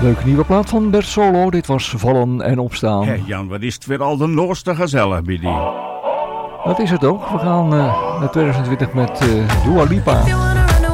Leuke nieuwe plaat van Bert Solo. Dit was Vallen en Opstaan. Hé Jan, wat is het weer al de nooiste gezellig bij die. Dat is het ook. We gaan naar 2020 met Dua Lipa.